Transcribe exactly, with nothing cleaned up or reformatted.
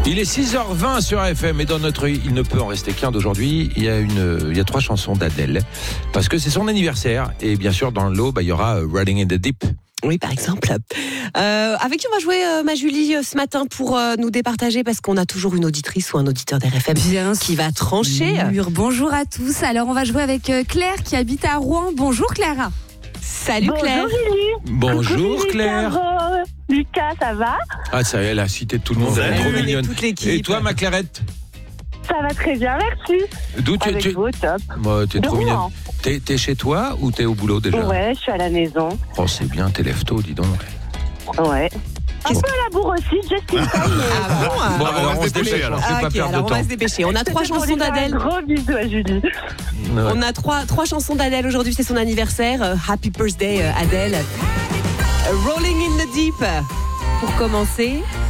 Il est six heures vingt sur F M et dans notre Il ne peut en rester qu'un d'aujourd'hui, il y a une, il y a trois chansons d'Adèle parce que c'est son anniversaire et bien sûr dans le lot, bah, il y aura Riding in the Deep. Oui, par exemple. Euh, avec qui on va jouer, euh, ma Julie, euh, ce matin pour euh, nous départager parce qu'on a toujours une auditrice ou un auditeur d'R F M Bien qui va trancher. sûr. Bonjour à tous. Alors, on va jouer avec euh, Claire qui habite à Rouen. Bonjour Claire. Salut Claire. Bonjour Julie. Bonjour Coucou, Claire. Lucas, Lucas, ça va? Ah ça y est, elle a cité tout le monde, elle est trop Salut, mignonne. toute l'équipe. Et toi ma Clarette? Ça va très bien, merci. D'où tu, Avec tu... vous, top. Moi, t'es De trop Rouen. mignonne. T'es, t'es chez toi ou t'es au boulot déjà? Ouais, je suis à la maison. Oh c'est bien, t'es lève tôt, dis donc. Ouais. Un peu à la bourre aussi, just in time. mais- Ah bon Bon, on va alors se on se dépêcher, dépêche, alors. on fait Ah, pas ok, perdre alors de on va temps. se dépêcher. On a trois C'était pour chansons lui faire d'Adèle. Un gros bisou à Julie. Ouais. On a trois, trois chansons d'Adèle aujourd'hui, c'est son anniversaire. Euh, Happy Birthday euh, Adèle. Euh, Rolling in the Deep. Pour commencer,